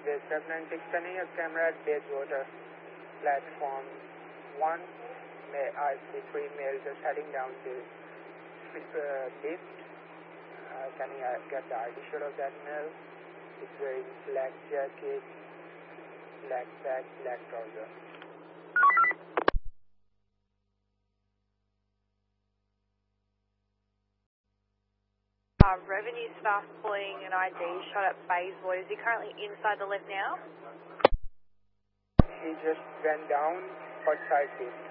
Spacecraft 96, turning your camera at Bayswater platform 1. I see 3 males just heading down to lift. Can you get the ID shot of that male? He's wearing black jacket, black bag, black trouser. Revenue staff pulling an ID shot at Bayswater. Is he currently inside the lift now? He just went down outside lift.